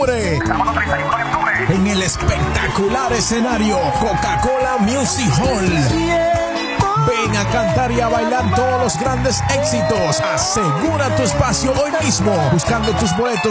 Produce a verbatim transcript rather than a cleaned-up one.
Sábado treinta y uno de octubre. En el espectacular escenario Coca-Cola Music Hall. Ven a cantar y a bailar todos los grandes éxitos. Asegura tu espacio hoy mismo buscando tus boletos